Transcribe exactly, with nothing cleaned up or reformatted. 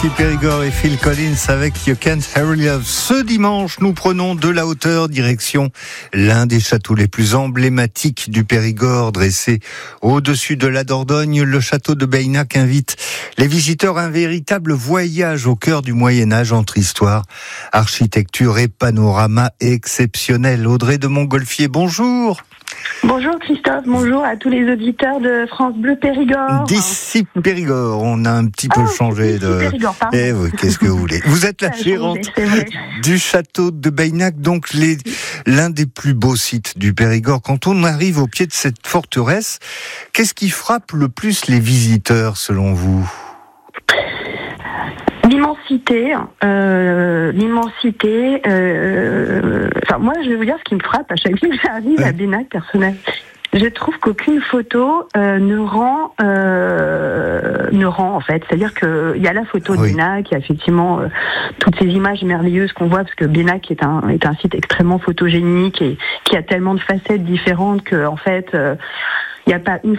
Périgord et Phil Collins avec You Can't Hurry Love. Ce dimanche, nous prenons de la hauteur direction l'un des châteaux les plus emblématiques du Périgord, dressé au-dessus de la Dordogne. Le château de Beynac invite les visiteurs à un véritable voyage au cœur du Moyen-Âge entre histoire, architecture et panorama exceptionnel. Audrey de Montgolfier, bonjour. Bonjour Christophe, bonjour à tous les auditeurs de France Bleu Périgord. D'ici Périgord, on a un petit peu oh, changé de... Périgord, pardon. Eh oui, qu'est-ce que vous voulez. Vous êtes la gérante du château de Beynac, donc les... l'un des plus beaux sites du Périgord. Quand on arrive au pied de cette forteresse, qu'est-ce qui frappe le plus les visiteurs selon vous ? L'immensité, euh, l'immensité. Euh, enfin, moi, je vais vous dire ce qui me frappe à chaque fois que j'arrive ouais. à Beynac, personnellement. Je trouve qu'aucune photo euh, ne rend, euh, ne rend en fait. C'est-à-dire que il y a la photo oui. de Beynac, il y a effectivement euh, toutes ces images merveilleuses qu'on voit parce que Beynac est un est un site extrêmement photogénique et qui a tellement de facettes différentes que en fait. Euh, Il n'y a pas une